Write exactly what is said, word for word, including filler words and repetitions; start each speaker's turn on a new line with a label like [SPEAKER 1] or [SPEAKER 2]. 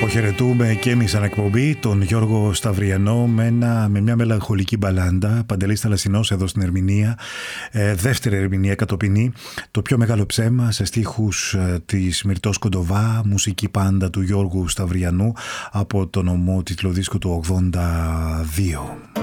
[SPEAKER 1] Αποχαιρετούμε και εμείς σαν εκπομπή τον Γιώργο Σταυριανό με, ένα, με μια μελαγχολική μπαλάντα. Παντελής Θαλασσινός εδώ στην ερμηνεία. Ε, δεύτερη ερμηνεία κατοπινή. Το πιο μεγάλο ψέμα σε στίχους ε, της Μυρτώς Κοντοβά. Μουσική πάντα του Γιώργου Σταυριανού από τον ομότιτλο δίσκο του ογδόντα δύο.